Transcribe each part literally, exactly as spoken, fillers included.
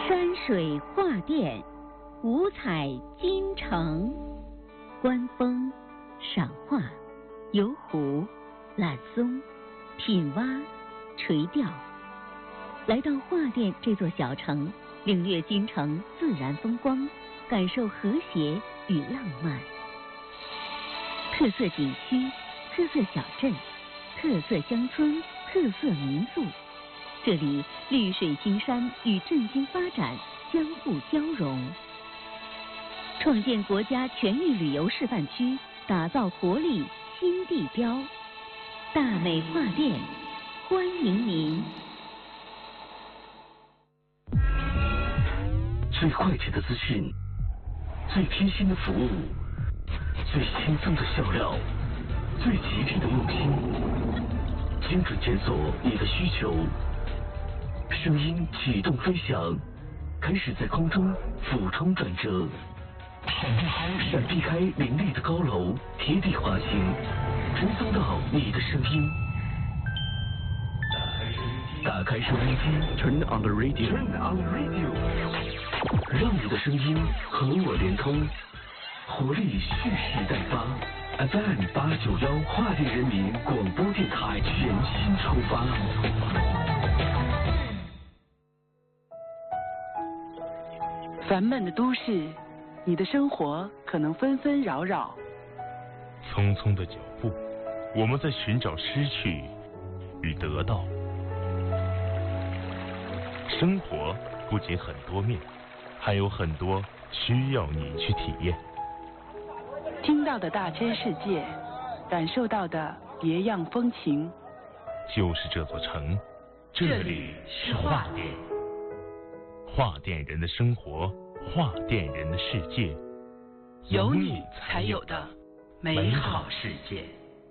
山水画殿，五彩金城，观风、赏画、游湖、揽松、品蛙、垂钓。来到画殿这座小城，领略京城自然风光，感受和谐与浪漫。特色景区、特色小镇、特色乡村、特色民宿，这里绿水青山与振兴发展相互交融，创建国家全域旅游示范区，打造活力新地标。大美画殿，欢迎您。 最快捷的资讯，最贴心的服务，最轻松的笑料，最吉利的用心，精准检索你的需求。声音启动飞翔，开始在空中俯冲转折，闪避开林立的高楼，贴地滑行，追踪到你的声音。打开收音机 ，Turn on the radio，Turn on the radio， 让你的声音和我连通，活力蓄势待发。F M 八九幺画电人民广播电台全新出发。 烦闷的都市，你的生活可能纷纷扰扰。 匆匆的脚步，我们在寻找失去与得到。生活不仅很多面，还有很多需要你去体验。 听到的大千世界，感受到的别样风情。 就是这座城，这里是画殿。画店人的生活，画店人的世界， 有你才有的美好世界。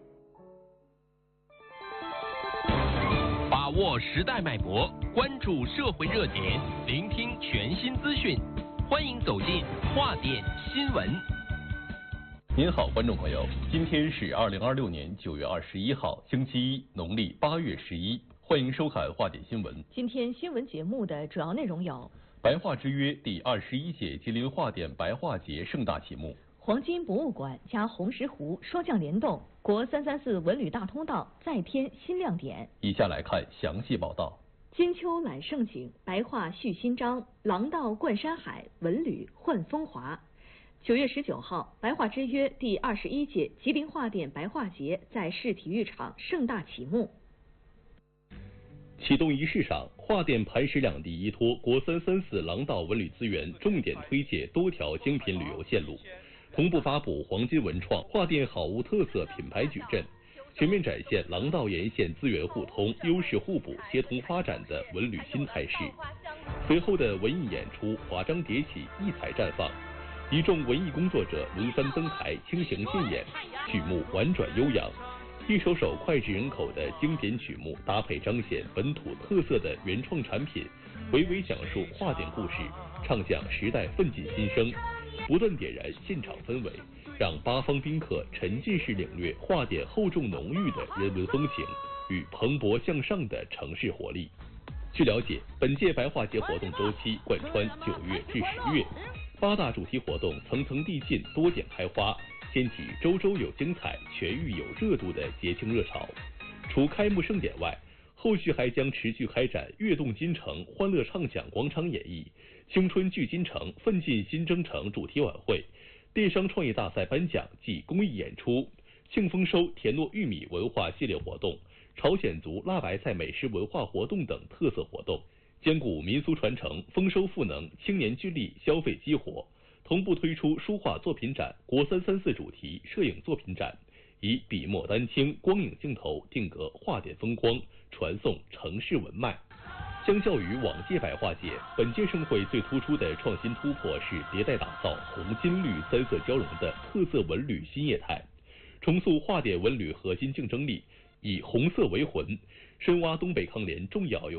把握时代脉搏，关注社会热点，聆听全新资讯，欢迎走进画店新闻。 您好，观众朋友，今天是二零二六年九月二十一号，星期一，农历八月十一。欢迎收看画点新闻。 今天新闻节目的主要内容有： 白画之约第二十一届吉林画典白画节盛大启幕； 黄金博物馆加红石湖双向联动，国三三四文旅大通道再添新亮点。 以下来看详细报道。 金秋揽盛景，白画续新章，廊道贯山海，文旅焕风华。九月十九号，白画之约第二十一届吉林画典白画节在市体育场盛大启幕。 启动仪式上，画典磐石两地依托国三三四廊道文旅资源，重点推介多条精品旅游线路，同步发布黄金文创画典好物特色品牌矩阵，全面展现廊道沿线资源互通、优势互补、协同发展的文旅新态势。随后的文艺演出华章迭起，异彩绽放，一众文艺工作者轮番登台，倾情竞演，曲目婉转悠扬。一首首脍炙人口的经典曲目，搭配彰显本土特色的原创产品，娓娓讲述画典故事，唱响时代奋进新生，不断点燃现场氛围，让八方宾客沉浸式领略画典厚重浓郁的人文风情与蓬勃向上的城市活力。据了解，本届白画节活动周期贯穿九月至十月，八大主题活动层层递进，多点开花，掀起周周有精彩、全域有热度的节庆热潮。除开幕盛典外，后续还将持续开展跃动金城、欢乐畅享广场演绎、青春聚金城、奋进新征程主题晚会、电商创业大赛颁奖暨公益演出、庆丰收田糯玉米文化系列活动、朝鲜族辣白菜美食文化活动等特色活动，兼顾民俗传承、丰收赋能、青年聚力、消费激活。同步推出书画作品展、国三三四主题摄影作品展，以笔墨丹青、光影镜头定格画典风光，传颂城市文脉。相较于往届白画节，本届盛会最突出的创新突破是迭代打造红金绿三色交融的特色文旅新业态，重塑画典文旅核心竞争力，以红色为魂，深挖东北抗联重要